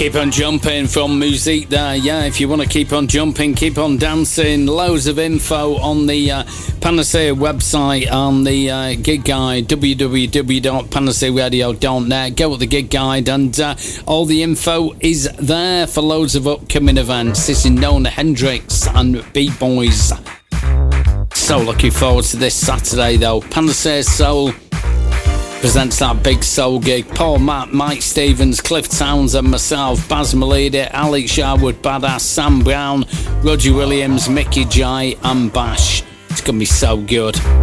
Keep on jumping from music there. Yeah, if you want to keep on jumping, keep on dancing. Loads of info on the Panacea website, on the gig guide, www.panacearadio.net. Go with the gig guide, and all the info is there for loads of upcoming events. This is Nona Hendrix and Beat Boys. So looking forward to this Saturday though. Panacea Soul presents that big soul gig. Paul, Matt, Mike Stevens, Cliff Townsend, myself, Baz Malida, Alex Sharwood, Badass, Sam Brown, Roger Williams, Mickey J and Bash. It's going to be so good.